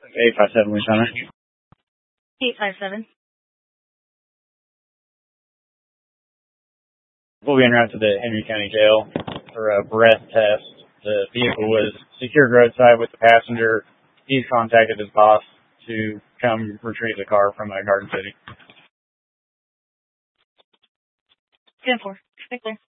857, Lieutenant. 857. We'll be en route to the Henry County Jail for a breath test. The vehicle was secured roadside with the passenger. He's contacted his boss to come retrieve the car from Garden City. 10-4. Right there.